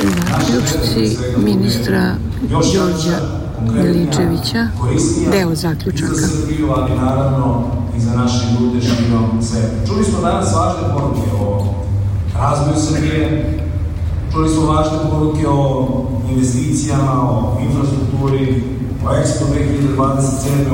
Zaključci ministra Đorđa Miličevića, deo zaključaka. Za Srbiju, ali naravno i za naše ljude širom sveta. Čuli smo danas važne poruke o razvoju Srbije, čuli smo važne poruke o investicijama, o infrastrukturi, o Expo 2027.